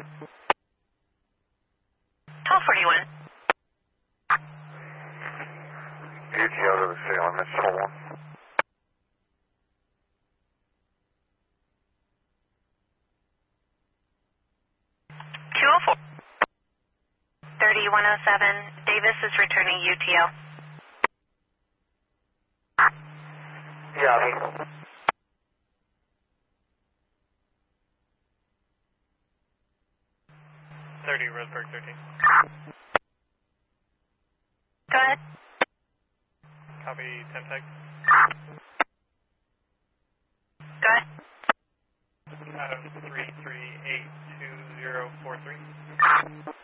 1241. UTL to the city limits, hold on. $204. 3107. Davis is returning UTL. Copy. 30 Roseburg 13. Go ahead. Copy 10 tech. Go ahead. 3382043.